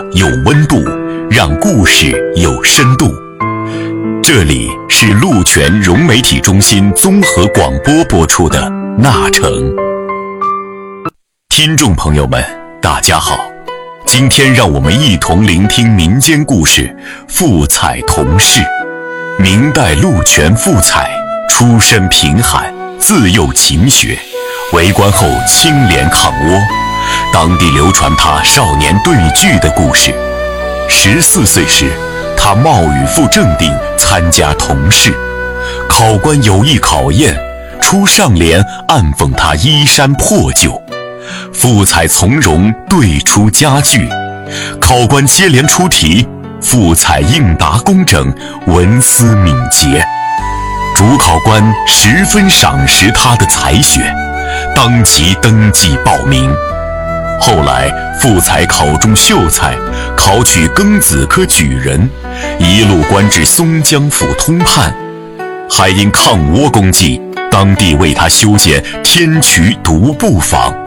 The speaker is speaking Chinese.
有温度，让故事有深度。这里是鹿泉融媒体中心综合广播播出的《那城》。听众朋友们，大家好，今天让我们一同聆听民间故事富采同事。明代陆泉富采出身贫寒，自幼勤学，为官后清廉抗倭，当地流传他少年对句的故事。14岁时，他冒雨赴正定参加童试，考官有意考验，出上联暗讽他衣衫破旧，富采从容对出佳句。考官接连出题，富采应答工整，文思敏捷。主考官十分赏识他的才学，当即登记报名。后来富采考中秀才，考取庚子科举人，一路官至松江府通判。还因抗倭功绩，当地为他修建天渠独步坊，